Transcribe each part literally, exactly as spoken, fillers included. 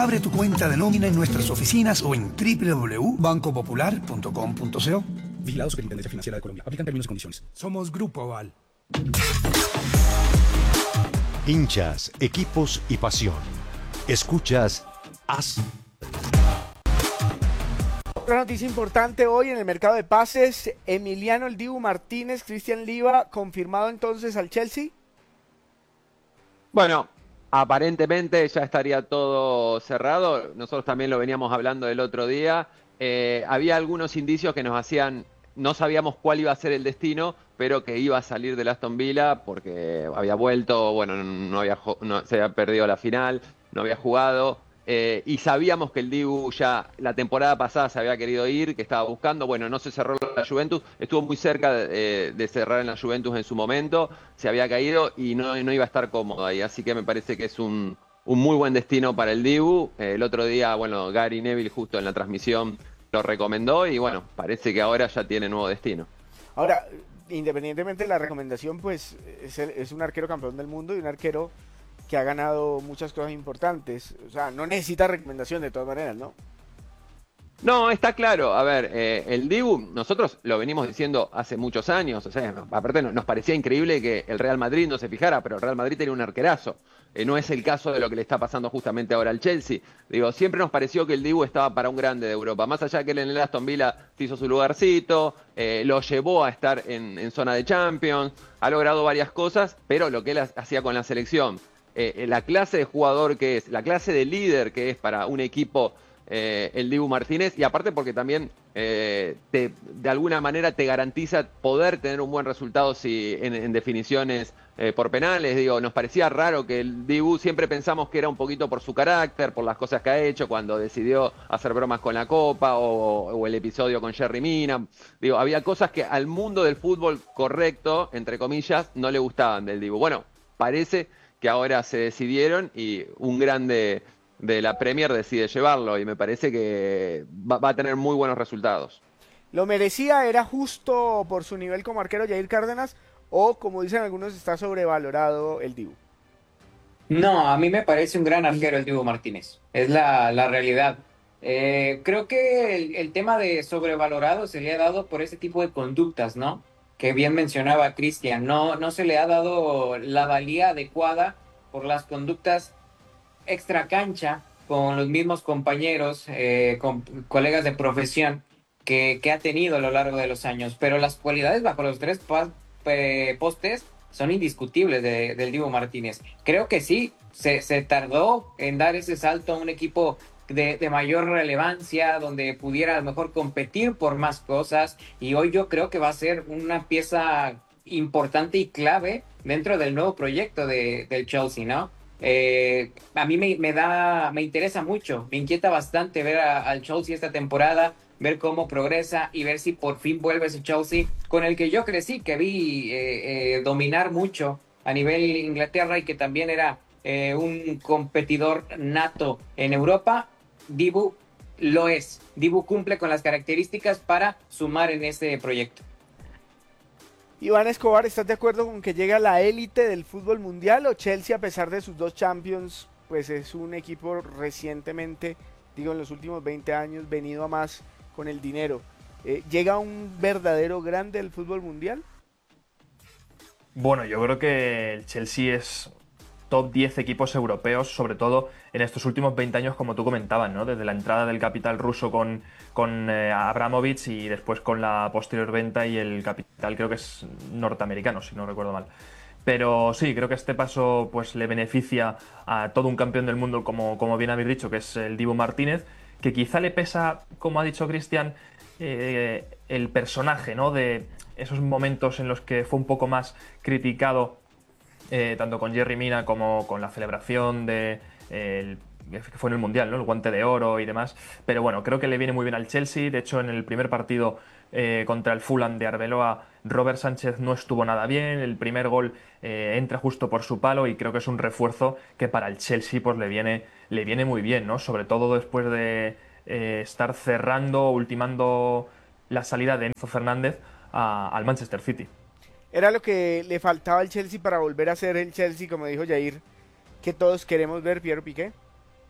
Abre tu cuenta de nómina en nuestras oficinas o en doble u doble u doble u punto banco popular punto com punto co. Vigilado Superintendencia Financiera de Colombia. Aplican términos y condiciones. Somos Grupo Aval. Hinchas, equipos y pasión. Escuchas As. Otra noticia importante hoy en el mercado de pases: Emiliano El Dibu Martínez, Cristian Liva, confirmado entonces al Chelsea. Bueno, aparentemente ya estaría todo cerrado. Nosotros también lo veníamos hablando el otro día. Eh, había algunos indicios que nos hacían, no sabíamos cuál iba a ser el destino, pero que iba a salir del Aston Villa porque había vuelto, bueno, no había, no, se había perdido la final, no había jugado. Eh, y sabíamos que el Dibu ya la temporada pasada se había querido ir, que estaba buscando. Bueno, no se cerró la Juventus, estuvo muy cerca de, de cerrar en la Juventus en su momento, se había caído y no, no iba a estar cómodo ahí. Así que me parece que es un, un muy buen destino para el Dibu. Eh, el otro día, bueno, Gary Neville justo en la transmisión lo recomendó y bueno, parece que ahora ya tiene nuevo destino. Ahora, independientemente de la recomendación, pues es, el, es un arquero campeón del mundo y un arquero que ha ganado muchas cosas importantes. O sea, no necesita recomendación de todas maneras, ¿no? No, está claro. A ver, eh, el Dibu, nosotros lo venimos diciendo hace muchos años. O sea, aparte nos parecía increíble que el Real Madrid no se fijara, pero el Real Madrid tenía un arquerazo. Eh, no es el caso de lo que le está pasando justamente ahora al Chelsea. Digo, siempre nos pareció que el Dibu estaba para un grande de Europa. Más allá de que él en el Aston Villa se hizo su lugarcito, eh, lo llevó a estar en, en zona de Champions, ha logrado varias cosas, pero lo que él hacía con la selección, eh, la clase de jugador que es, la clase de líder que es para un equipo, eh, el Dibu Martínez, y aparte porque también eh, te, de alguna manera te garantiza poder tener un buen resultado si en, en definiciones eh, por penales. Digo, nos parecía raro que el Dibu, siempre pensamos que era un poquito por su carácter, por las cosas que ha hecho cuando decidió hacer bromas con la Copa o, o el episodio con Jerry Mina. Digo, había cosas que al mundo del fútbol correcto, entre comillas, no le gustaban del Dibu. Bueno, parece que ahora se decidieron y un grande de la Premier decide llevarlo y me parece que va, va a tener muy buenos resultados. ¿Lo merecía? ¿Era justo por su nivel como arquero Jair Cárdenas? ¿O, como dicen algunos, está sobrevalorado el Dibu? No, a mí me parece un gran arquero el Dibu Martínez. Es la, la realidad. Eh, creo que el, el tema de sobrevalorado se le ha dado por ese tipo de conductas, ¿no? Que bien mencionaba Cristian. No, no se le ha dado la valía adecuada por las conductas extra cancha con los mismos compañeros, eh, con colegas de profesión que, que ha tenido a lo largo de los años. Pero las cualidades bajo los tres pa- eh, postes son indiscutibles de, del Dibu Martínez. Creo que sí, se, se tardó en dar ese salto a un equipo de, de mayor relevancia, donde pudiera a lo mejor competir por más cosas, y hoy yo creo que va a ser una pieza importante y clave dentro del nuevo proyecto de, del Chelsea, ¿no? Eh, a mí me, me da, me interesa mucho, me inquieta bastante ver a, al Chelsea esta temporada, ver cómo progresa y ver si por fin vuelve ese Chelsea con el que yo crecí, que vi eh, eh, dominar mucho a nivel Inglaterra y que también era eh, un competidor nato en Europa. Dibu lo es, Dibu cumple con las características para sumar en este proyecto. Iván Escobar, ¿estás de acuerdo con que llega la élite del fútbol mundial, o Chelsea, a pesar de sus dos Champions, pues es un equipo recientemente, digo en los últimos veinte años, venido a más con el dinero? Eh, ¿Llega un verdadero grande del fútbol mundial? Bueno, yo creo que el Chelsea es top diez equipos europeos, sobre todo en estos últimos veinte años, como tú comentabas, ¿no? Desde la entrada del capital ruso con, con eh, Abramovich y después con la posterior venta y el capital, creo que es norteamericano, si no recuerdo mal. Pero sí, creo que este paso pues le beneficia a todo un campeón del mundo, como, como bien habéis dicho, que es el Dibu Martínez, que quizá le pesa, como ha dicho Cristian, eh, el personaje, ¿no? De esos momentos en los que fue un poco más criticado, eh, tanto con Jerry Mina como con la celebración de eh, el, que fue en el Mundial, ¿no? El guante de oro y demás. Pero bueno, creo que le viene muy bien al Chelsea. De hecho, en el primer partido eh, contra el Fulham de Arbeloa, Robert Sánchez no estuvo nada bien. El primer gol eh, entra justo por su palo y creo que es un refuerzo que para el Chelsea pues le viene, le viene muy bien, ¿no? Sobre todo después de eh, estar cerrando, ultimando la salida de Enzo Fernández a, al Manchester City. Era lo que le faltaba al Chelsea para volver a ser el Chelsea, como dijo Jair, que todos queremos ver, Piero Piqué.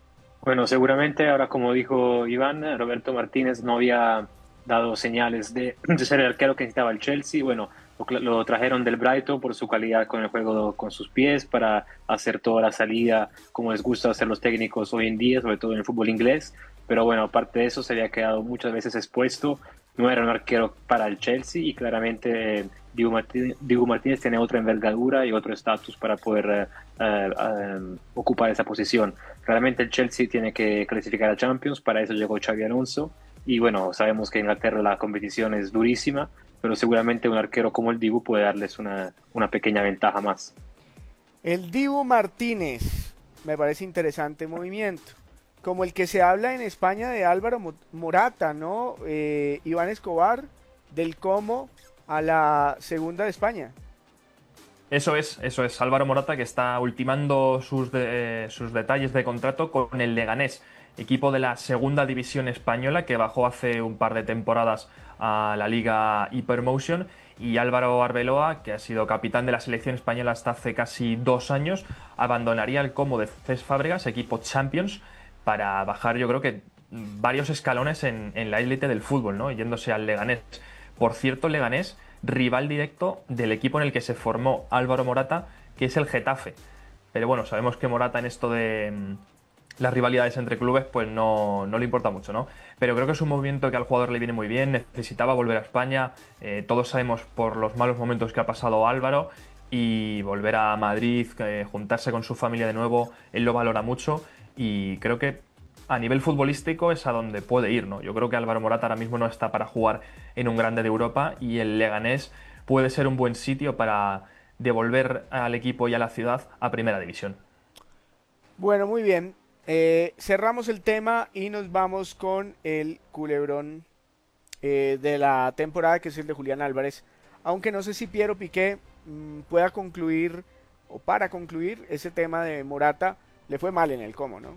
Bueno, seguramente ahora como dijo Iván, Roberto Martínez no había dado señales de, de ser el arquero que necesitaba el Chelsea. Bueno, lo, lo trajeron del Brighton por su calidad con el juego con sus pies para hacer toda la salida como les gusta hacer los técnicos hoy en día, sobre todo en el fútbol inglés. Pero bueno, aparte de eso se había quedado muchas veces expuesto. No era un arquero para el Chelsea y claramente eh, Diego, Martínez, Diego Martínez tiene otra envergadura y otro estatus para poder eh, eh, eh, ocupar esa posición. Claramente el Chelsea tiene que clasificar a Champions, para eso llegó Xabi Alonso y bueno, sabemos que en Inglaterra la competición es durísima, pero seguramente un arquero como el Dibu puede darles una, una pequeña ventaja más. El Dibu Martínez, me parece interesante movimiento. Como el que se habla en España de Álvaro Morata, ¿no? Eh, Iván Escobar, del Como a la segunda de España. Eso es, eso es. Álvaro Morata, que está ultimando sus, de, eh, sus detalles de contrato con el Leganés, equipo de la segunda división española que bajó hace un par de temporadas a la Liga Hypermotion. Y Álvaro Arbeloa, que ha sido capitán de la selección española hasta hace casi dos años, abandonaría el Como de Cés Fábregas, equipo Champions, para bajar, yo creo que varios escalones en, en la élite del fútbol, ¿no? Yéndose al Leganés. Por cierto, Leganés, rival directo del equipo en el que se formó Álvaro Morata, que es el Getafe. Pero bueno, sabemos que Morata en esto de mmm, las rivalidades entre clubes, pues no, no le importa mucho, ¿no? Pero creo que es un movimiento que al jugador le viene muy bien, necesitaba volver a España, eh, todos sabemos por los malos momentos que ha pasado Álvaro, y volver a Madrid, eh, juntarse con su familia de nuevo, él lo valora mucho. Y creo que a nivel futbolístico es a donde puede ir, ¿no? Yo creo que Álvaro Morata ahora mismo no está para jugar en un grande de Europa y el Leganés puede ser un buen sitio para devolver al equipo y a la ciudad a Primera División. Bueno, muy bien. Eh, cerramos el tema y nos vamos con el culebrón eh, de la temporada, que es el de Julián Álvarez. Aunque no sé si Piero Piqué mmm, pueda concluir, o para concluir, ese tema de Morata. Le fue mal en el Como, ¿no?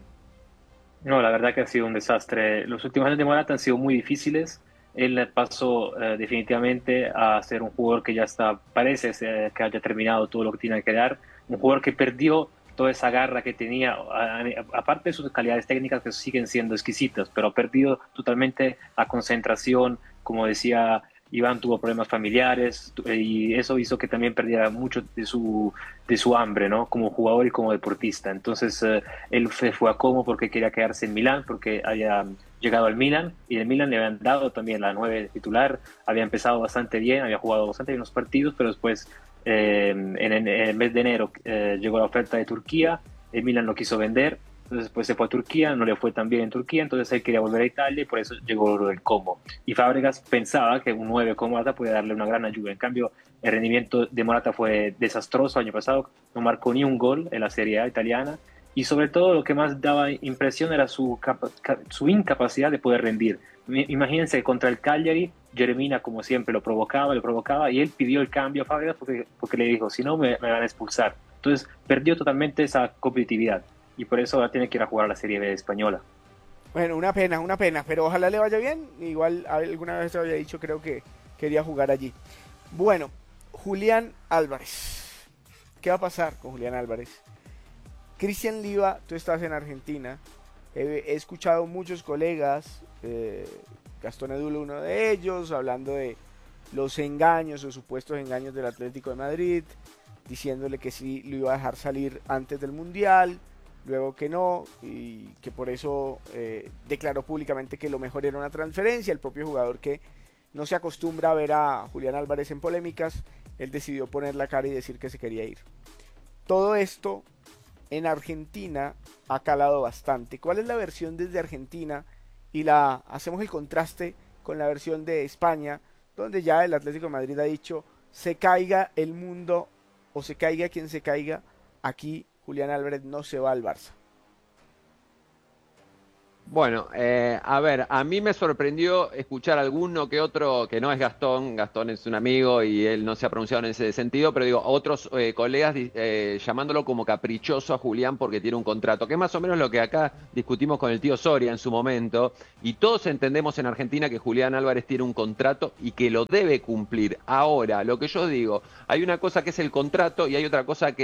No, la verdad que ha sido un desastre. Los últimos años de Morata han sido muy difíciles. Él pasó eh, definitivamente a ser un jugador que ya está, parece ser, que haya terminado todo lo que tiene que dar. Un jugador que perdió toda esa garra que tenía, a, a, aparte de sus calidades técnicas que siguen siendo exquisitas, pero ha perdido totalmente la concentración. Como decía Iván, tuvo problemas familiares y eso hizo que también perdiera mucho de su, de su hambre, ¿no? Como jugador y como deportista. Entonces eh, él se fue a Como porque quería quedarse en Milán, porque había llegado al Milán y en Milán le habían dado también la nueve titular, había empezado bastante bien, había jugado bastante bien los partidos, pero después eh, en, en el mes de enero eh, llegó la oferta de Turquía, el Milán lo quiso vender. Entonces después se fue a Turquía, no le fue tan bien en Turquía, entonces él quería volver a Italia y por eso llegó el Como. Y Fábregas pensaba que un nueve como Morata podía darle una gran ayuda. En cambio, el rendimiento de Morata fue desastroso el año pasado, no marcó ni un gol en la Serie A italiana y sobre todo lo que más daba impresión era su, su incapacidad de poder rendir. Imagínense, contra el Cagliari, Jeremina como siempre lo provocaba, lo provocaba y él pidió el cambio a Fábregas porque, porque le dijo, si no me, me van a expulsar. Entonces perdió totalmente esa competitividad. Y por eso ahora tiene que ir a jugar a la Serie B española. Bueno, una pena, una pena, pero ojalá le vaya bien. Igual alguna vez te había dicho, creo que quería jugar allí. Bueno, Julián Álvarez. ¿Qué va a pasar con Julián Álvarez? Cristian Liva, tú estás en Argentina. He, he escuchado muchos colegas, eh, Gastón Edul, uno de ellos, hablando de los engaños o supuestos engaños del Atlético de Madrid, diciéndole que sí lo iba a dejar salir antes del Mundial, luego que no, y que por eso eh, declaró públicamente que lo mejor era una transferencia. El propio jugador, que no se acostumbra a ver a Julián Álvarez en polémicas, él decidió poner la cara y decir que se quería ir. Todo esto en Argentina ha calado bastante. ¿Cuál es la versión desde Argentina? Y la hacemos el contraste con la versión de España, donde ya el Atlético de Madrid ha dicho, se caiga el mundo o se caiga quien se caiga, aquí Julián Álvarez no se va al Barça. Bueno, eh, a ver, a mí me sorprendió escuchar alguno que otro, que no es Gastón, Gastón es un amigo y él no se ha pronunciado en ese sentido, pero digo, otros eh, colegas eh, llamándolo como caprichoso a Julián porque tiene un contrato, que es más o menos lo que acá discutimos con el tío Soria en su momento, y todos entendemos en Argentina que Julián Álvarez tiene un contrato y que lo debe cumplir. Ahora, lo que yo digo, hay una cosa que es el contrato y hay otra cosa que es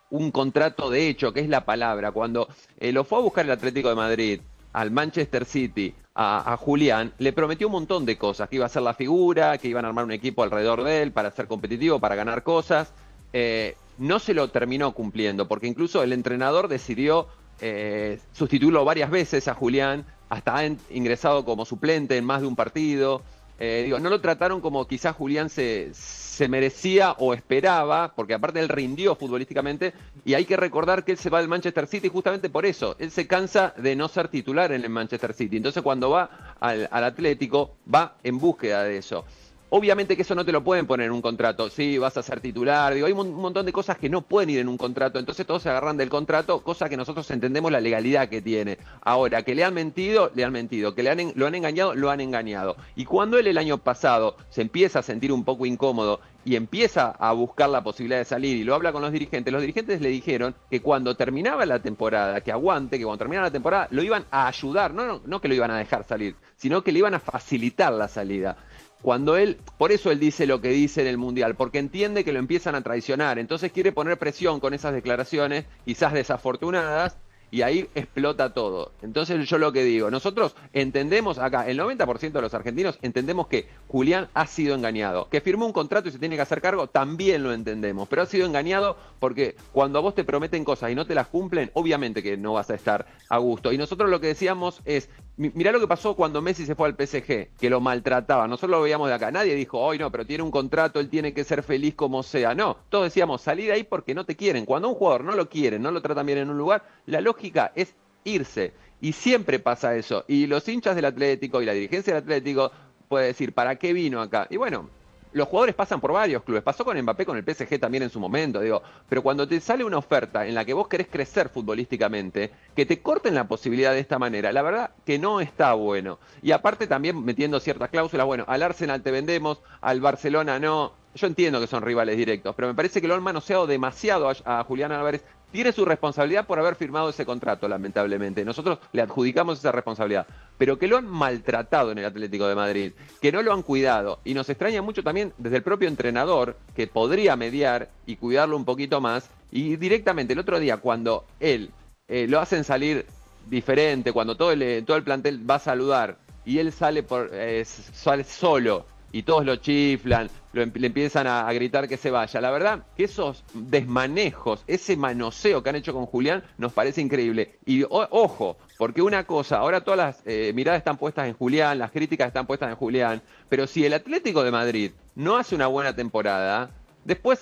un contrato de hecho, que es la palabra. Cuando eh, lo fue a buscar el Atlético de Madrid, al Manchester City, a, a Julián, le prometió un montón de cosas, que iba a ser la figura, que iban a armar un equipo alrededor de él para ser competitivo, para ganar cosas. Eh, no se lo terminó cumpliendo, porque incluso el entrenador decidió eh, sustituirlo varias veces a Julián, hasta ha ingresado como suplente en más de un partido. Eh, digo, no lo trataron como quizás Julián se, se merecía o esperaba, porque aparte él rindió futbolísticamente, y hay que recordar que él se va del Manchester City justamente por eso. Él se cansa de no ser titular en el Manchester City. Entonces cuando va al, al Atlético, va en búsqueda de eso. Obviamente que eso no te lo pueden poner en un contrato. Sí, vas a ser titular. Digo, hay un montón de cosas que no pueden ir en un contrato. Entonces todos se agarran del contrato, cosa que nosotros entendemos la legalidad que tiene. Ahora, que le han mentido, le han mentido. Que le han, lo han engañado, lo han engañado. Y cuando él el año pasado se empieza a sentir un poco incómodo y empieza a buscar la posibilidad de salir y lo habla con los dirigentes, los dirigentes le dijeron que cuando terminaba la temporada, que aguante, que cuando terminaba la temporada, lo iban a ayudar. No, no, no que lo iban a dejar salir, sino que le iban a facilitar la salida. Cuando él, por eso él dice lo que dice en el Mundial, porque entiende que lo empiezan a traicionar, entonces quiere poner presión con esas declaraciones, quizás desafortunadas, y ahí explota todo. Entonces yo lo que digo, nosotros entendemos acá, el noventa por ciento de los argentinos entendemos que Julián ha sido engañado, que firmó un contrato y se tiene que hacer cargo, también lo entendemos, pero ha sido engañado porque cuando a vos te prometen cosas y no te las cumplen, obviamente que no vas a estar a gusto. Y nosotros lo que decíamos es, mirá lo que pasó cuando Messi se fue al P S G, que lo maltrataba, nosotros lo veíamos de acá, nadie dijo, hoy no, pero tiene un contrato, él tiene que ser feliz como sea, no, todos decíamos, salí de ahí porque no te quieren. Cuando a un jugador no lo quieren, no lo tratan bien en un lugar, la lógica es irse, y siempre pasa eso, y los hinchas del Atlético y la dirigencia del Atlético puede decir, ¿para qué vino acá? Y bueno, los jugadores pasan por varios clubes, pasó con Mbappé, con el P S G también en su momento, digo, pero cuando te sale una oferta en la que vos querés crecer futbolísticamente, que te corten la posibilidad de esta manera, la verdad que no está bueno. Y aparte también metiendo ciertas cláusulas, bueno, al Arsenal te vendemos, al Barcelona no. Yo entiendo que son rivales directos, pero me parece que lo han manoseado demasiado a, a Julián Álvarez. Tiene su responsabilidad por haber firmado ese contrato, lamentablemente. Nosotros le adjudicamos esa responsabilidad. Pero que lo han maltratado en el Atlético de Madrid, que no lo han cuidado. Y nos extraña mucho también desde el propio entrenador, que podría mediar y cuidarlo un poquito más. Y directamente el otro día, cuando él eh, lo hacen salir diferente, cuando todo el, todo el plantel va a saludar y él sale, por, eh, sale solo y todos lo chiflan, lo, le empiezan a, a gritar que se vaya. La verdad que esos desmanejos, ese manoseo que han hecho con Julián nos parece increíble. Y o, ojo, porque una cosa, ahora todas las eh, miradas están puestas en Julián, las críticas están puestas en Julián, pero si el Atlético de Madrid no hace una buena temporada, después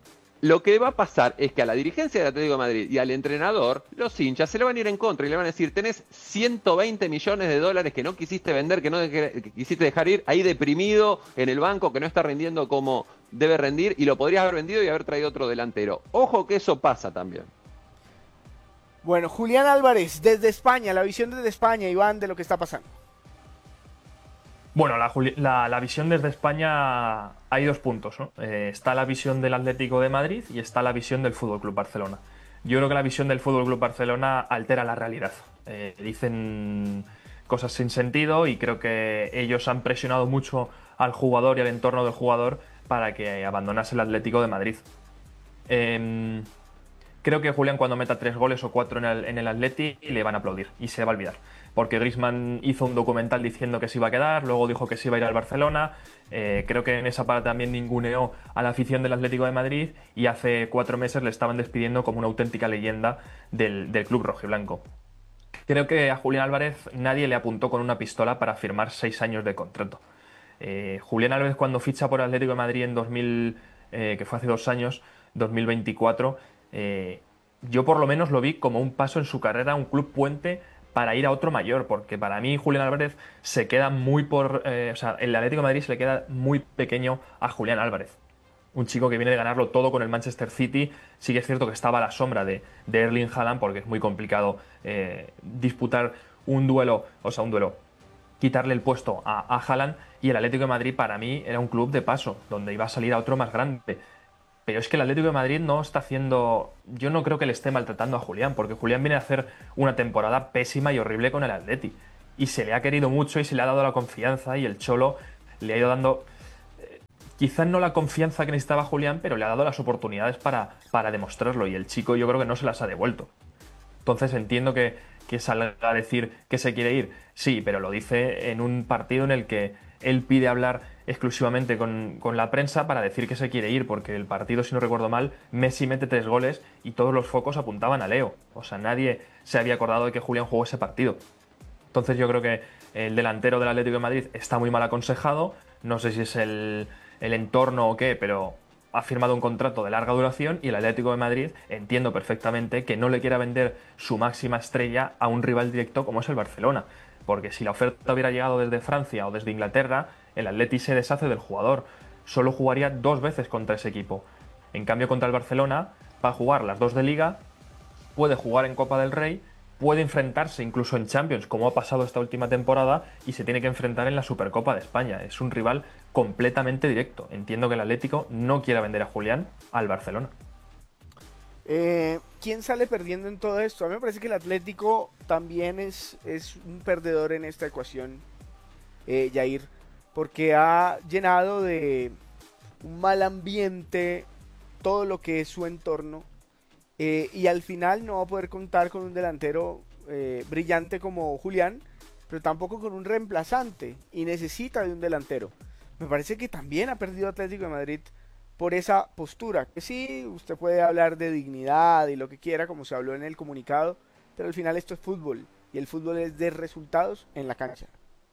lo que va a pasar es que a la dirigencia del Atlético de Madrid y al entrenador, los hinchas se le van a ir en contra y le van a decir, tenés ciento veinte millones de dólares que no quisiste vender, que no de que quisiste dejar ir, ahí deprimido en el banco, que no está rendiendo como debe rendir, y lo podrías haber vendido y haber traído otro delantero. Ojo que eso pasa también. Bueno, Julián Álvarez, desde España, la visión desde España, Iván, de lo que está pasando. Bueno, la, la, la visión desde España hay dos puntos, ¿no? Eh, está la visión del Atlético de Madrid y está la visión del Fútbol Club Barcelona. Yo creo que la visión del Fútbol Club Barcelona altera la realidad. Eh, dicen cosas sin sentido y creo que ellos han presionado mucho al jugador y al entorno del jugador para que abandonase el Atlético de Madrid. Eh, creo que Julián, cuando meta tres goles o cuatro en el, en el Atleti, le van a aplaudir y se va a olvidar. Porque Griezmann hizo un documental diciendo que se iba a quedar, luego dijo que se iba a ir al Barcelona. Eh, creo que en esa parte también ninguneó a la afición del Atlético de Madrid y hace cuatro meses le estaban despidiendo como una auténtica leyenda del, del club rojiblanco. Creo que a Julián Álvarez nadie le apuntó con una pistola para firmar seis años de contrato. Eh, Julián Álvarez, cuando ficha por el Atlético de Madrid en dos mil, eh, que fue hace dos años, dos mil veinticuatro, eh, yo por lo menos lo vi como un paso en su carrera, un club puente para ir a otro mayor, porque para mí Julián Álvarez se queda muy por... Eh, o sea, el Atlético de Madrid se le queda muy pequeño a Julián Álvarez. Un chico que viene de ganarlo todo con el Manchester City. Sí que es cierto que estaba a la sombra de, de Erling Haaland, porque es muy complicado eh, disputar un duelo, o sea, un duelo, quitarle el puesto a, a Haaland, y el Atlético de Madrid para mí era un club de paso, donde iba a salir a otro más grande. Pero es que el Atlético de Madrid no está haciendo... Yo no creo que le esté maltratando a Julián, porque Julián viene a hacer una temporada pésima y horrible con el Atleti. Y se le ha querido mucho y se le ha dado la confianza, y el Cholo le ha ido dando quizás no la confianza que necesitaba Julián, pero le ha dado las oportunidades para, para demostrarlo, y el chico yo creo que no se las ha devuelto. Entonces entiendo que, que salga a decir que se quiere ir, sí, pero lo dice en un partido en el que él pide hablar exclusivamente con, con la prensa para decir que se quiere ir, porque el partido, si no recuerdo mal, Messi mete tres goles y todos los focos apuntaban a Leo. O sea, nadie se había acordado de que Julián jugó ese partido. Entonces yo creo que el delantero del Atlético de Madrid está muy mal aconsejado, no sé si es el, el entorno o qué, pero ha firmado un contrato de larga duración y el Atlético de Madrid entiendo perfectamente que no le quiera vender su máxima estrella a un rival directo como es el Barcelona, porque si la oferta hubiera llegado desde Francia o desde Inglaterra, el Atleti se deshace del jugador, solo jugaría dos veces contra ese equipo. En cambio, contra el Barcelona va a jugar las dos de Liga, puede jugar en Copa del Rey, puede enfrentarse incluso en Champions, como ha pasado esta última temporada, y se tiene que enfrentar en la Supercopa de España. Es un rival completamente directo. Entiendo que el Atlético no quiera vender a Julián al Barcelona. Eh, ¿Quién sale perdiendo en todo esto? A mí me parece que el Atlético también es, es un perdedor en esta ecuación, eh, Jair, porque ha llenado de un mal ambiente todo lo que es su entorno. Eh, y al final no va a poder contar con un delantero eh, brillante como Julián, pero tampoco con un reemplazante, y necesita de un delantero. Me parece que también ha perdido Atlético de Madrid por esa postura, que sí, usted puede hablar de dignidad y lo que quiera, como se habló en el comunicado, pero al final esto es fútbol, y el fútbol es de resultados en la cancha.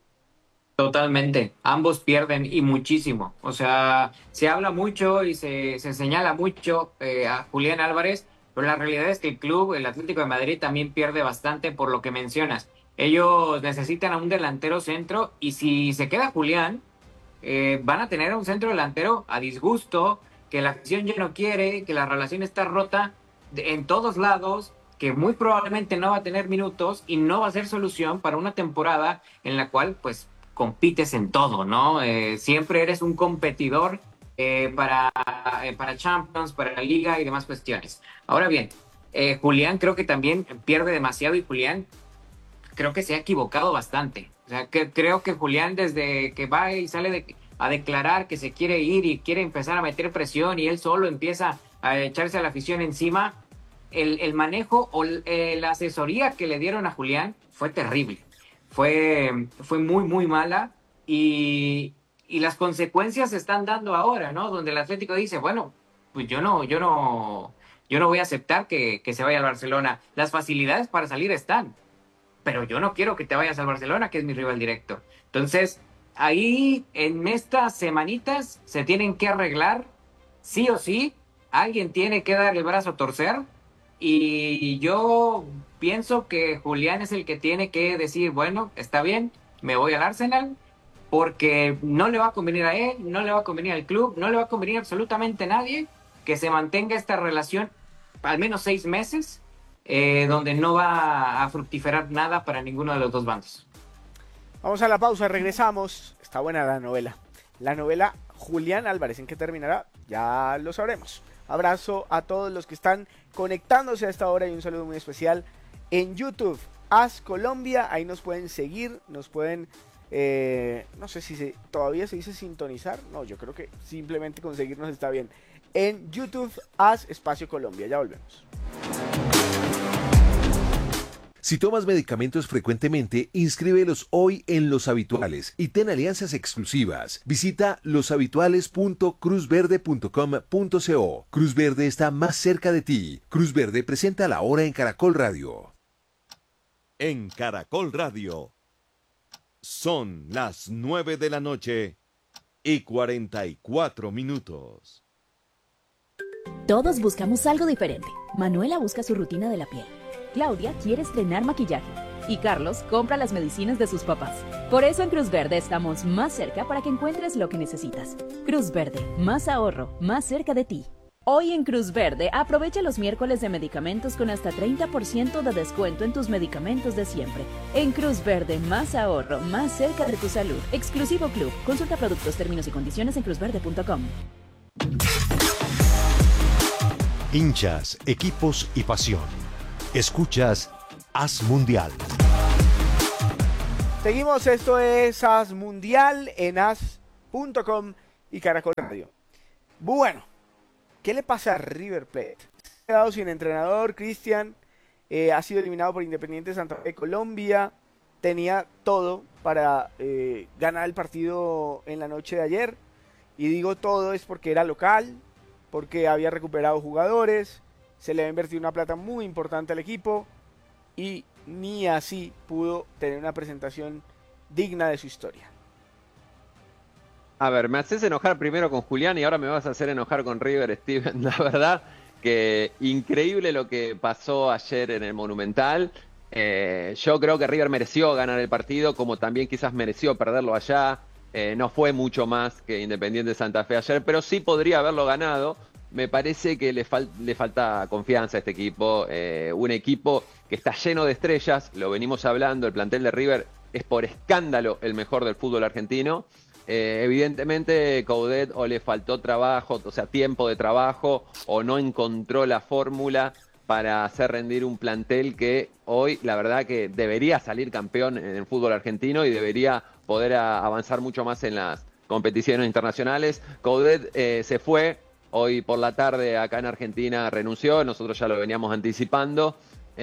Totalmente, ambos pierden y muchísimo. O sea, se habla mucho y se, se señala mucho eh, a Julián Álvarez, pero la realidad es que el club, el Atlético de Madrid, también pierde bastante por lo que mencionas. Ellos necesitan a un delantero centro, y si se queda Julián, eh, van a tener un centro delantero a disgusto, que la afición ya no quiere, que la relación está rota de, en todos lados, que muy probablemente no va a tener minutos y no va a ser solución para una temporada en la cual pues compites en todo, ¿no? Eh, siempre eres un competidor Eh, para, eh, para Champions, para la Liga y demás cuestiones. Ahora bien, eh, Julián creo que también pierde demasiado, y Julián creo que se ha equivocado bastante. O sea, que, creo que Julián, desde que va y sale de, a declarar que se quiere ir y quiere empezar a meter presión y él solo empieza a echarse a la afición encima, el, el manejo o eh, la asesoría que le dieron a Julián fue terrible. Fue, fue muy, muy mala, y Y las consecuencias se están dando ahora, ¿no? Donde el Atlético dice, bueno, pues yo no, yo no, yo no voy a aceptar que, que se vaya al Barcelona. Las facilidades para salir están, pero yo no quiero que te vayas al Barcelona, que es mi rival directo. Entonces, ahí en estas semanitas se tienen que arreglar, sí o sí. Alguien tiene que dar el brazo a torcer, y yo pienso que Julián es el que tiene que decir, bueno, está bien, me voy al Arsenal, porque no le va a convenir a él, no le va a convenir al club, no le va a convenir absolutamente a nadie que se mantenga esta relación al menos seis meses, eh, donde no va a fructiferar nada para ninguno de los dos bandos. Vamos a la pausa, regresamos. Está buena la novela. La novela Julián Álvarez, ¿en qué terminará? Ya lo sabremos. Abrazo a todos los que están conectándose a esta hora, y un saludo muy especial en YouTube, As Colombia. Ahí nos pueden seguir, nos pueden... Eh, no sé si se, todavía se dice sintonizar. No, yo creo que simplemente conseguirnos está bien. En YouTube, As Espacio Colombia. Ya volvemos. Si tomas medicamentos frecuentemente, inscríbelos hoy en Los Habituales y ten alianzas exclusivas. Visita los habituales punto cruz verde punto com punto co. Cruz Verde está más cerca de ti. Cruz Verde presenta La Hora en Caracol Radio. En Caracol Radio. Son las nueve de la noche y cuarenta y cuatro minutos. Todos buscamos algo diferente. Manuela busca su rutina de la piel. Claudia quiere estrenar maquillaje. Y Carlos compra las medicinas de sus papás. Por eso en Cruz Verde estamos más cerca para que encuentres lo que necesitas. Cruz Verde, más ahorro, más cerca de ti. Hoy en Cruz Verde, aprovecha los miércoles de medicamentos con hasta treinta por ciento de descuento en tus medicamentos de siempre. En Cruz Verde, más ahorro, más cerca de tu salud. Exclusivo Club. Consulta productos, términos y condiciones en cruz verde punto com. Hinchas, equipos y pasión. Escuchas As Mundial. Seguimos, esto es As Mundial en as punto com y Caracol Radio. Bueno, ¿qué le pasa a River Plate? Ha quedado sin entrenador, Cristian, eh, ha sido eliminado por Independiente Santa Fe de Colombia, tenía todo para eh, ganar el partido en la noche de ayer, y digo todo es porque era local, porque había recuperado jugadores, se le había invertido una plata muy importante al equipo, y ni así pudo tener una presentación digna de su historia. A ver, me haces enojar primero con Julián y ahora me vas a hacer enojar con River, Steven. La verdad que increíble lo que pasó ayer en el Monumental. Eh, yo creo que River mereció ganar el partido, como también quizás mereció perderlo allá. Eh, no fue mucho más que Independiente Santa Fe ayer, pero sí podría haberlo ganado. Me parece que le, fal le falta confianza a este equipo. Eh, un equipo que está lleno de estrellas, lo venimos hablando, el plantel de River es por escándalo el mejor del fútbol argentino. Eh, evidentemente Coudet o le faltó trabajo, o sea, tiempo de trabajo, o no encontró la fórmula para hacer rendir un plantel que hoy, la verdad que debería salir campeón en el fútbol argentino y debería poder a, avanzar mucho más en las competiciones internacionales. Coudet eh, se fue, hoy por la tarde acá en Argentina renunció, nosotros ya lo veníamos anticipando.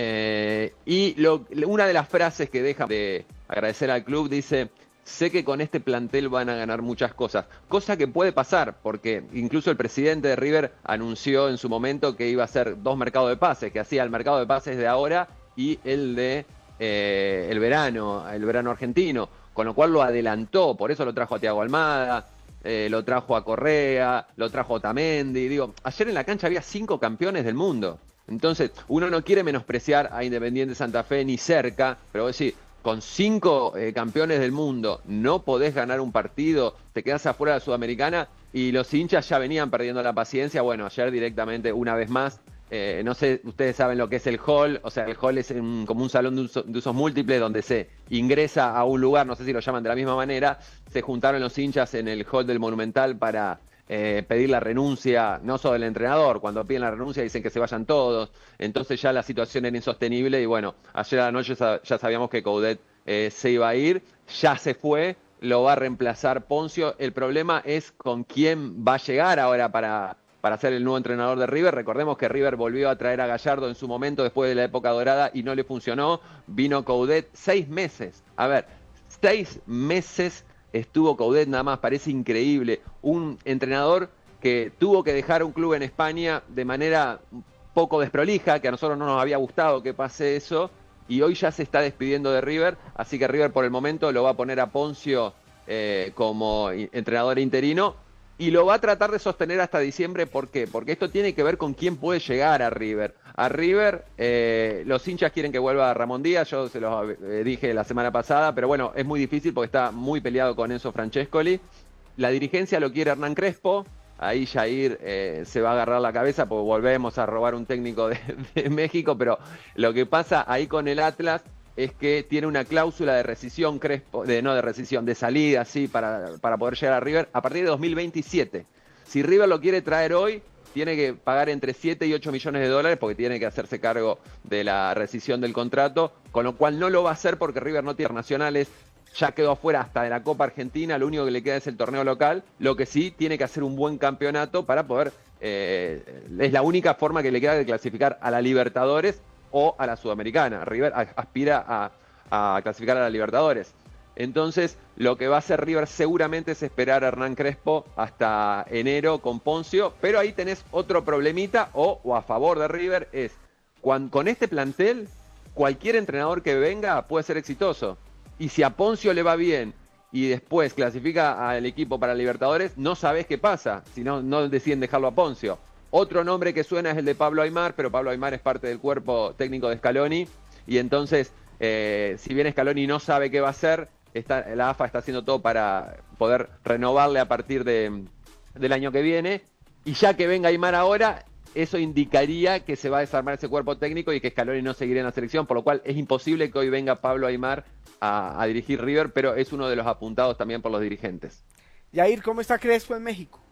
Eh, y lo, una de las frases que deja de agradecer al club dice: sé que con este plantel van a ganar muchas cosas, cosa que puede pasar, porque incluso el presidente de River anunció en su momento que iba a hacer dos mercados de pases, que hacía el mercado de pases de ahora y el de eh, el verano, el verano argentino, con lo cual lo adelantó, por eso lo trajo a Thiago Almada, eh, lo trajo a Correa, lo trajo a Otamendi. Digo, ayer en la cancha había cinco campeones del mundo, entonces uno no quiere menospreciar a Independiente Santa Fe ni cerca, pero vos decís, con cinco eh, campeones del mundo no podés ganar un partido, te quedás afuera de la Sudamericana, y los hinchas ya venían perdiendo la paciencia. Bueno, ayer directamente, una vez más, eh, no sé, ustedes saben lo que es el hall, o sea, el hall es un, como un salón de, uso, de usos múltiples donde se ingresa a un lugar, no sé si lo llaman de la misma manera. Se juntaron los hinchas en el hall del Monumental para Eh, pedir la renuncia, no solo del entrenador, cuando piden la renuncia dicen que se vayan todos, entonces ya la situación era insostenible y bueno, ayer a la noche ya sabíamos que Coudet eh, se iba a ir, ya se fue, lo va a reemplazar Poncio. El problema es con quién va a llegar ahora para, para ser el nuevo entrenador de River. Recordemos que River volvió a traer a Gallardo en su momento después de la época dorada y no le funcionó, vino Coudet seis meses, a ver, seis meses estuvo Coudet nada más, parece increíble. Un entrenador que tuvo que dejar un club en España de manera un poco desprolija, que a nosotros no nos había gustado que pase eso, y hoy ya se está despidiendo de River, así que River por el momento lo va a poner a Poncio eh, como entrenador interino, y lo va a tratar de sostener hasta diciembre. ¿Por qué? Porque esto tiene que ver con quién puede llegar a River. A River, eh, los hinchas quieren que vuelva Ramón Díaz, yo se los eh, dije la semana pasada, pero bueno, es muy difícil porque está muy peleado con Enzo Francescoli. La dirigencia lo quiere Hernán Crespo, ahí Jair eh, se va a agarrar la cabeza porque volvemos a robar un técnico de, de México, pero lo que pasa ahí con el Atlas es que tiene una cláusula de rescisión, Crespo, de, no de rescisión, de salida, sí, para, para poder llegar a River a partir de dos mil veintisiete. Si River lo quiere traer hoy, tiene que pagar entre siete y ocho millones de dólares porque tiene que hacerse cargo de la rescisión del contrato, con lo cual no lo va a hacer porque River no tiene internacionales, ya quedó afuera hasta de la Copa Argentina, lo único que le queda es el torneo local. Lo que sí, tiene que hacer un buen campeonato para poder, eh, es la única forma que le queda de clasificar a la Libertadores o a la Sudamericana. River aspira a, a clasificar a la Libertadores. Entonces, lo que va a hacer River seguramente es esperar a Hernán Crespo hasta enero con Poncio, pero ahí tenés otro problemita, o, o a favor de River, es cuando, con este plantel, cualquier entrenador que venga puede ser exitoso. Y si a Poncio le va bien y después clasifica al equipo para Libertadores, no sabés qué pasa, si no, no deciden dejarlo a Poncio. Otro nombre que suena es el de Pablo Aimar, pero Pablo Aimar es parte del cuerpo técnico de Scaloni, y entonces, eh, si bien Scaloni no sabe qué va a hacer, está, la A F A está haciendo todo para poder renovarle a partir de, del año que viene, y ya que venga Aimar ahora, eso indicaría que se va a desarmar ese cuerpo técnico y que Scaloni no seguirá en la selección, por lo cual es imposible que hoy venga Pablo Aimar a, a dirigir River, pero es uno de los apuntados también por los dirigentes. Yair, ¿cómo está Crespo en México?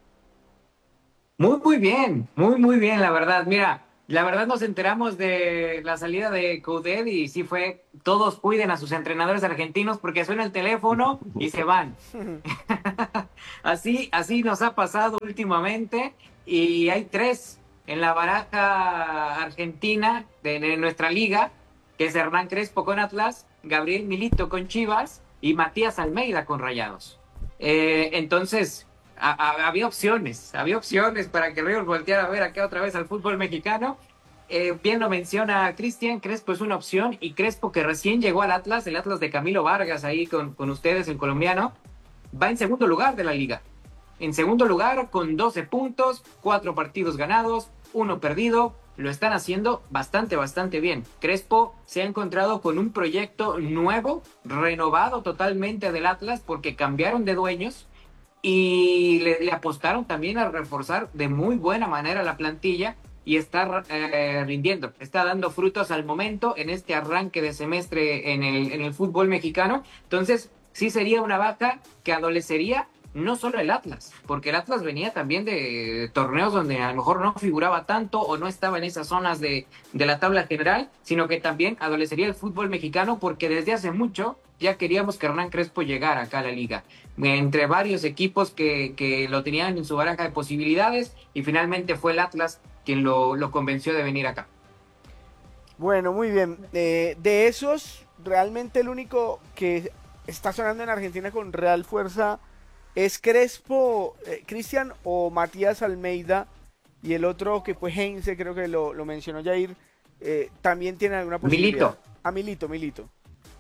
Muy, muy bien, muy, muy bien, la verdad. Mira, la verdad nos enteramos de la salida de Coudet y sí fue, todos cuiden a sus entrenadores argentinos porque suena el teléfono y se van. Así, así nos ha pasado últimamente y hay tres en la baraja argentina de, de nuestra liga, que es Hernán Crespo con Atlas, Gabriel Milito con Chivas y Matías Almeida con Rayados. Eh, entonces, a, a, había opciones, había opciones para que River volteara a ver acá otra vez al fútbol mexicano. Eh, bien lo menciona Cristian, Crespo es una opción y Crespo, que recién llegó al Atlas, el Atlas de Camilo Vargas ahí con, con ustedes, el colombiano, va en segundo lugar de la liga. En segundo lugar con doce puntos, cuatro partidos ganados, uno perdido. Lo están haciendo bastante, bastante bien. Crespo se ha encontrado con un proyecto nuevo, renovado totalmente del Atlas, porque cambiaron de dueños y le, le apostaron también a reforzar de muy buena manera la plantilla y está eh, rindiendo, está dando frutos al momento en este arranque de semestre en el, en el fútbol mexicano. Entonces, sí sería una baja que adolecería no solo el Atlas, porque el Atlas venía también de torneos donde a lo mejor no figuraba tanto o no estaba en esas zonas de, de la tabla general, sino que también adolecería el fútbol mexicano, porque desde hace mucho ya queríamos que Hernán Crespo llegara acá a la liga, entre varios equipos que, que lo tenían en su baraja de posibilidades, y finalmente fue el Atlas quien lo, lo convenció de venir acá. Bueno, muy bien. Eh, de esos, realmente el único que está sonando en Argentina con real fuerza es Crespo, eh, Cristian, o Matías Almeida, y el otro que fue Heinze, creo que lo, lo mencionó Jair, eh, también tiene alguna posibilidad. Milito. Ah, Milito, Milito.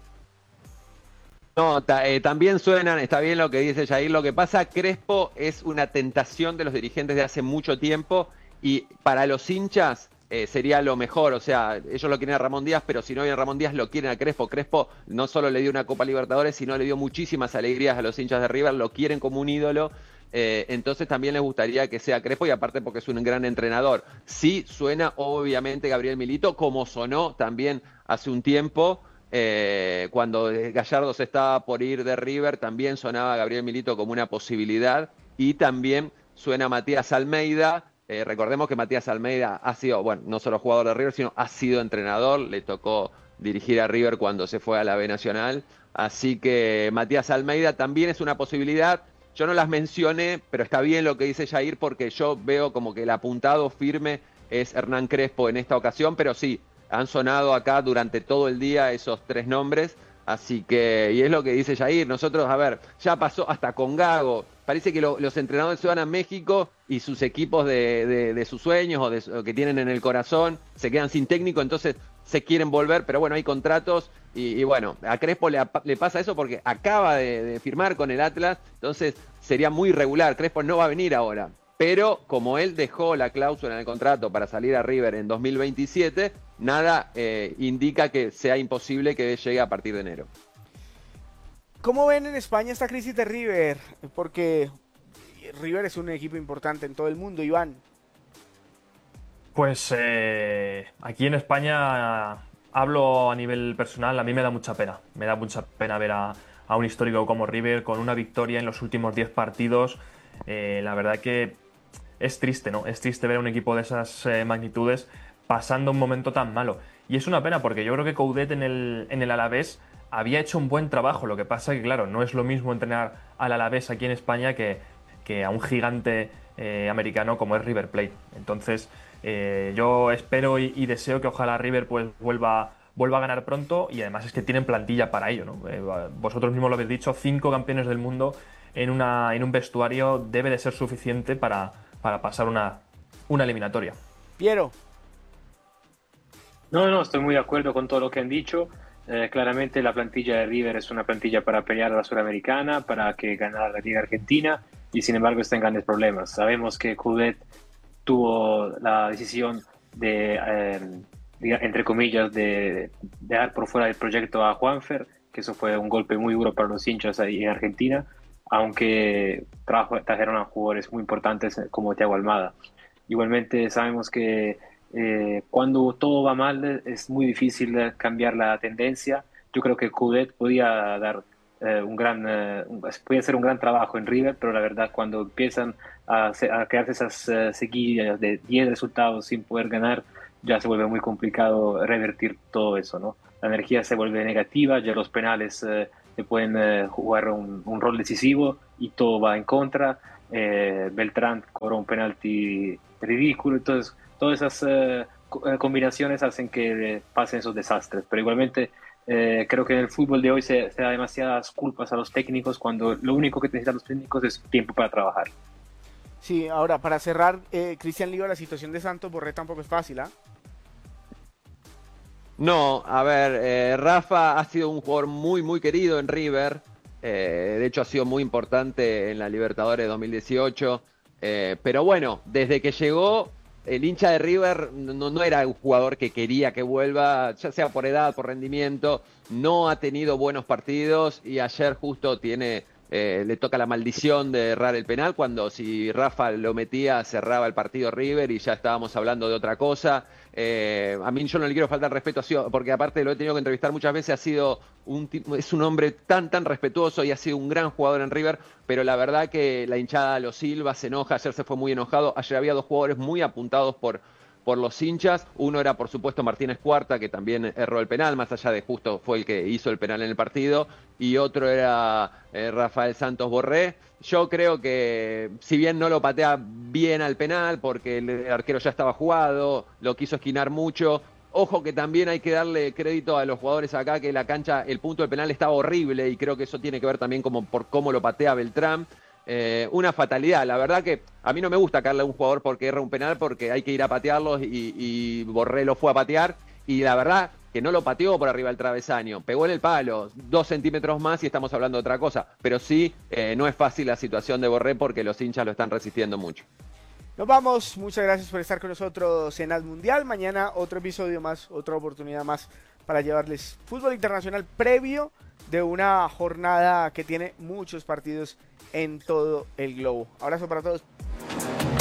No, ta, eh, también suenan, está bien lo que dice Jair. Lo que pasa, Crespo es una tentación de los dirigentes de hace mucho tiempo, y para los hinchas eh, sería lo mejor. O sea, ellos lo quieren a Ramón Díaz, pero si no viene Ramón Díaz, lo quieren a Crespo. Crespo no solo le dio una Copa Libertadores, sino le dio muchísimas alegrías a los hinchas de River, lo quieren como un ídolo. Eh, entonces también les gustaría que sea Crespo, y aparte porque es un gran entrenador. Sí suena obviamente Gabriel Milito, como sonó también hace un tiempo. Eh, cuando Gallardo se estaba por ir de River, también sonaba Gabriel Milito como una posibilidad, y también suena Matías Almeida. Eh, recordemos que Matías Almeida ha sido, bueno, no solo jugador de River, sino ha sido entrenador, le tocó dirigir a River cuando se fue a la B Nacional, así que Matías Almeida también es una posibilidad. Yo no las mencioné, pero está bien lo que dice Jair, porque yo veo como que el apuntado firme es Hernán Crespo en esta ocasión, pero sí, han sonado acá durante todo el día esos tres nombres, así que, y es lo que dice Jair, nosotros, a ver, ya pasó hasta con Gago, parece que lo, los entrenadores se van a México y sus equipos de, de, de sus sueños o, de, o que tienen en el corazón se quedan sin técnico, entonces se quieren volver, pero bueno, hay contratos y, y bueno, a Crespo le, le pasa eso porque acaba de, de firmar con el Atlas, entonces sería muy irregular. Crespo no va a venir ahora, pero como él dejó la cláusula en el contrato para salir a River en dos mil veintisiete, nada eh, indica que sea imposible que llegue a partir de enero. ¿Cómo ven en España esta crisis de River? Porque River es un equipo importante en todo el mundo, Iván. Pues eh, aquí en España, hablo a nivel personal, a mí me da mucha pena. Me da mucha pena ver a, a un histórico como River con una victoria en los últimos diez partidos. Eh, la verdad que es triste, ¿no? Es triste ver a un equipo de esas eh, magnitudes pasando un momento tan malo. Y es una pena porque yo creo que Coudet en el, en el Alavés había hecho un buen trabajo. Lo que pasa es que, claro, no es lo mismo entrenar al Alavés aquí en España que, que a un gigante eh, americano como es River Plate. Entonces, eh, yo espero y, y deseo que ojalá River pues vuelva, vuelva a ganar pronto, y además es que tienen plantilla para ello, ¿no? Eh, vosotros mismos lo habéis dicho, cinco campeones del mundo en, una, en un vestuario debe de ser suficiente para, para pasar una, una eliminatoria. Piero. No, no, estoy muy de acuerdo con todo lo que han dicho. Eh, claramente la plantilla de River es una plantilla para pelear a la Sudamericana, para que ganar la Liga Argentina, y sin embargo está en grandes problemas. Sabemos que Coudet tuvo la decisión de, eh, de entre comillas, de dejar por fuera del proyecto a Juanfer, que eso fue un golpe muy duro para los hinchas ahí en Argentina, aunque trajo, trajeron a jugadores muy importantes como Thiago Almada. Igualmente sabemos que Eh, cuando todo va mal es muy difícil cambiar la tendencia. Yo creo que Coudet podía dar eh, un gran eh, podía hacer un gran trabajo en River, pero la verdad cuando empiezan a, a crearse esas uh, seguidas de diez resultados sin poder ganar, ya se vuelve muy complicado revertir todo eso, ¿no? La energía se vuelve negativa, ya los penales eh, te pueden eh, jugar un, un rol decisivo y todo va en contra. Eh, Beltrán cobró un penalti ridículo, entonces todas esas eh, combinaciones hacen que pasen esos desastres, pero igualmente eh, creo que en el fútbol de hoy se, se da demasiadas culpas a los técnicos cuando lo único que necesitan los técnicos es tiempo para trabajar. Sí, ahora para cerrar, eh, Cristian Lío, la situación de Santos Borré tampoco es fácil, ¿ah? ¿eh? No, a ver, eh, Rafa ha sido un jugador muy, muy querido en River. Eh, de hecho, ha sido muy importante en la Libertadores dos mil dieciocho. Eh, pero bueno, desde que llegó, el hincha de River no, no era un jugador que quería que vuelva, ya sea por edad, por rendimiento. No ha tenido buenos partidos y ayer justo tiene... Eh, le toca la maldición de errar el penal, cuando si Rafa lo metía cerraba el partido River y ya estábamos hablando de otra cosa. Eh, a mí yo no le quiero faltar respeto, porque aparte lo he tenido que entrevistar muchas veces, ha sido un, es un hombre tan tan respetuoso y ha sido un gran jugador en River, pero la verdad que la hinchada lo silba, se enoja, ayer se fue muy enojado. Ayer había dos jugadores muy apuntados por por los hinchas. Uno era, por supuesto, Martínez Cuarta, que también erró el penal, más allá de justo fue el que hizo el penal en el partido, y otro era eh, Rafael Santos Borré. Yo creo que, si bien no lo patea bien al penal, porque el arquero ya estaba jugado, lo quiso esquinar mucho, ojo que también hay que darle crédito a los jugadores acá, que la cancha, el punto del penal estaba horrible, y creo que eso tiene que ver también como por cómo lo patea Beltrán. Eh, una fatalidad, la verdad que a mí no me gusta caerle a un jugador porque erra un penal, porque hay que ir a patearlos, y, y Borré lo fue a patear, y la verdad que no lo pateó por arriba del travesaño, pegó en el palo, dos centímetros más y estamos hablando de otra cosa, pero sí, eh, no es fácil la situación de Borré porque los hinchas lo están resistiendo mucho. Nos vamos, muchas gracias por estar con nosotros en Al Mundial. Mañana otro episodio más, otra oportunidad más para llevarles fútbol internacional previo de una jornada que tiene muchos partidos en todo el globo. Abrazo para todos.